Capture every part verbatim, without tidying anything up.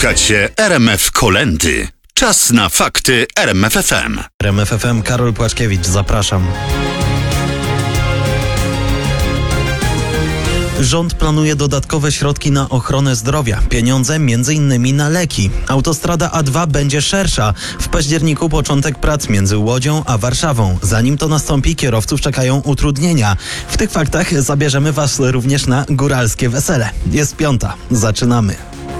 Słuchacie R M F Kolędy. Czas na fakty R M F F M. R M F F M, Karol Płaczkiewicz, zapraszam. Rząd planuje dodatkowe środki na ochronę zdrowia. Pieniądze między innymi na leki. Autostrada A dwa będzie szersza. W październiku początek prac między Łodzią a Warszawą. Zanim to nastąpi, kierowców czekają utrudnienia. W tych faktach zabierzemy Was również na góralskie wesele. Jest piąta. Zaczynamy.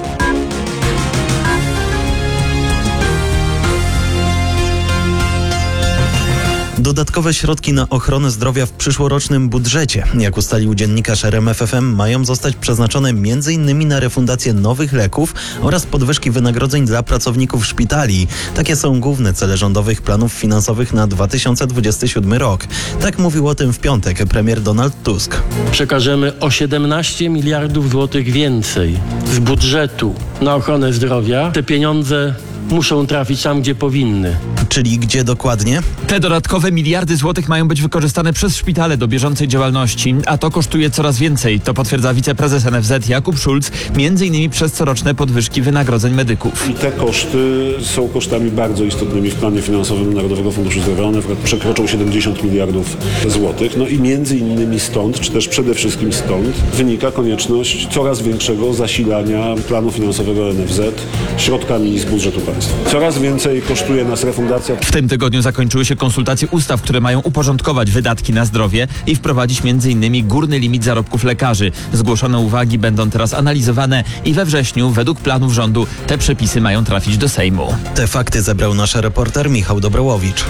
Dodatkowe środki na ochronę zdrowia w przyszłorocznym budżecie, jak ustalił dziennikarz R M F F M, mają zostać przeznaczone między innymi na refundację nowych leków oraz podwyżki wynagrodzeń dla pracowników szpitali. Takie są główne cele rządowych planów finansowych na dwa tysiące dwudziesty siódmy rok. Tak mówił o tym w piątek premier Donald Tusk. Przekażemy o siedemnaście miliardów złotych więcej z budżetu na ochronę zdrowia. Te pieniądze muszą trafić tam, gdzie powinny. Czyli gdzie dokładnie? Te dodatkowe miliardy złotych mają być wykorzystane przez szpitale do bieżącej działalności, a to kosztuje coraz więcej. To potwierdza wiceprezes N F Z Jakub Szulc, między innymi przez coroczne podwyżki wynagrodzeń medyków. I te koszty są kosztami bardzo istotnymi w planie finansowym Narodowego Funduszu Zdrowia. One przekroczą siedemdziesiąt miliardów złotych. No i między innymi stąd, czy też przede wszystkim stąd, wynika konieczność coraz większego zasilania planu finansowego N F Z środkami z budżetu państwa. Coraz więcej kosztuje nas refundacja. W tym tygodniu zakończyły się konsultacje ustaw, które mają uporządkować wydatki na zdrowie i wprowadzić między innymi górny limit zarobków lekarzy. Zgłoszone uwagi będą teraz analizowane i we wrześniu, według planów rządu, te przepisy mają trafić do Sejmu. Te fakty zebrał nasz reporter Michał Dobrołowicz.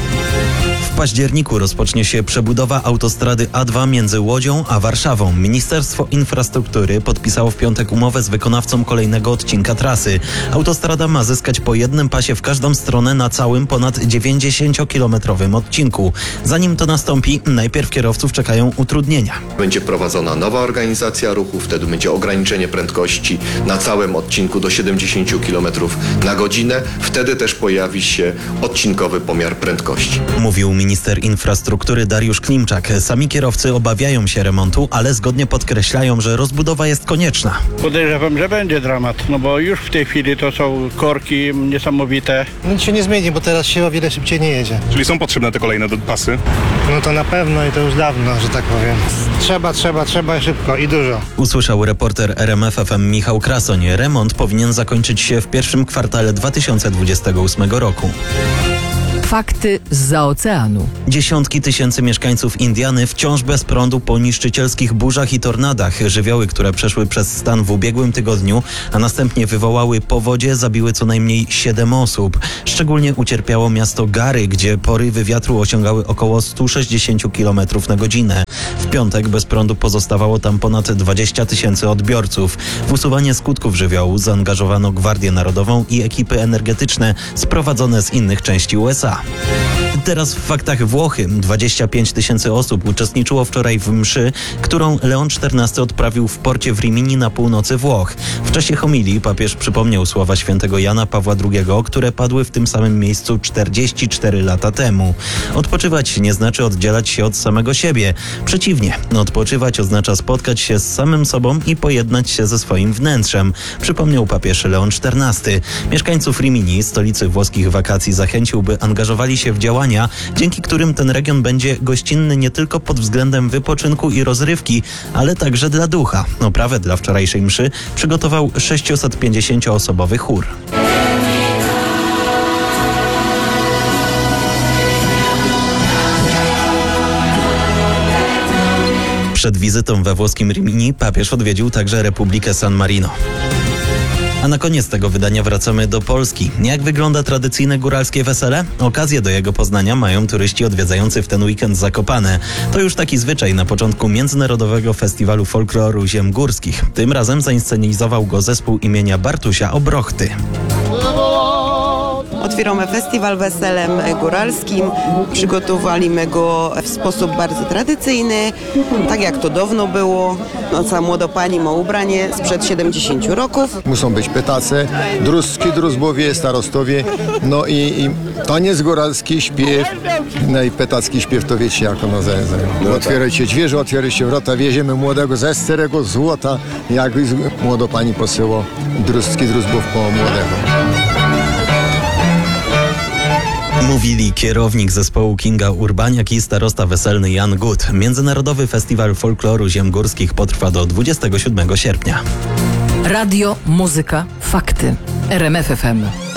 W październiku rozpocznie się przebudowa autostrady A dwa między Łodzią a Warszawą. Ministerstwo Infrastruktury podpisało w piątek umowę z wykonawcą kolejnego odcinka trasy. Autostrada ma zyskać po jednym pasie w każdą stronę na całym ponad dziewięćdziesięciokilometrowym odcinku. Zanim to nastąpi, najpierw kierowców czekają utrudnienia. Będzie prowadzona nowa organizacja ruchu, wtedy będzie ograniczenie prędkości na całym odcinku do siedemdziesiąt kilometrów na godzinę. Wtedy też pojawi się odcinkowy pomiar prędkości. Mówił minister infrastruktury Dariusz Klimczak. Sami kierowcy obawiają się remontu, ale zgodnie podkreślają, że rozbudowa jest konieczna. Podejrzewam, że będzie dramat, no bo już w tej chwili to są korki niesamowite. Nic się nie zmieni, bo teraz się o wiele szybciej nie jedzie. Czyli są potrzebne te kolejne pasy? No to na pewno i to już dawno, że tak powiem. Trzeba, trzeba, trzeba szybko i dużo. Usłyszał reporter R M F F M Michał Krasoń. Remont powinien zakończyć się w pierwszym kwartale dwa tysiące dwudziestego ósmego roku. Fakty zza oceanu. Dziesiątki tysięcy mieszkańców Indiany wciąż bez prądu po niszczycielskich burzach i tornadach. Żywioły, które przeszły przez stan w ubiegłym tygodniu, a następnie wywołały powodzie, zabiły co najmniej siedem osób. Szczególnie ucierpiało miasto Gary, gdzie porywy wiatru osiągały około sto sześćdziesiąt kilometrów na godzinę. W piątek bez prądu pozostawało tam ponad dwadzieścia tysięcy odbiorców. W usuwanie skutków żywiołu zaangażowano Gwardię Narodową i ekipy energetyczne sprowadzone z innych części U S A. Teraz w faktach Włochy. dwadzieścia pięć tysięcy osób uczestniczyło wczoraj w mszy, którą Leon czternasty odprawił w porcie w Rimini na północy Włoch. W czasie homilii papież przypomniał słowa świętego Jana Pawła drugiego, które padły w tym samym miejscu czterdzieści cztery lata temu. Odpoczywać nie znaczy oddzielać się od samego siebie. Przeciwnie, odpoczywać oznacza spotkać się z samym sobą i pojednać się ze swoim wnętrzem, przypomniał papież Leon czternasty. Mieszkańców Rimini, stolicy włoskich wakacji, zachęcił, by angażowali się w działania, dzięki którym ten region będzie gościnny nie tylko pod względem wypoczynku i rozrywki, ale także dla ducha. Oprawę dla wczorajszej mszy przygotował sześciusetpięćdziesięcioosobowy chór. Przed wizytą we włoskim Rimini papież odwiedził także Republikę San Marino. A na koniec tego wydania wracamy do Polski. Jak wygląda tradycyjne góralskie wesele? Okazję do jego poznania mają turyści odwiedzający w ten weekend Zakopane. To już taki zwyczaj na początku Międzynarodowego Festiwalu Folkloru Ziem Górskich. Tym razem zainscenizował go zespół imienia Bartusia Obrochty. Otwieramy festiwal weselem góralskim. Przygotowaliśmy go w sposób bardzo tradycyjny, tak jak to dawno było. No, cała młoda pani ma ubranie sprzed siedemdziesięciu roków. Muszą być pytacy, druski, druzbowie, starostowie, no i, i taniec góralski, śpiew, no i pytacki śpiew, to wiecie jak ono zajęza. Otwierajcie drzwi, otwierajcie wrota, wieziemy młodego ze starego złota, jak młoda pani posyło druski, druzbów po młodego. Mówili kierownik zespołu Kinga Urbaniak i starosta weselny Jan Gut. Międzynarodowy Festiwal Folkloru Ziem Górskich potrwa do dwudziestego siódmego sierpnia. Radio, muzyka, fakty. R M F F M.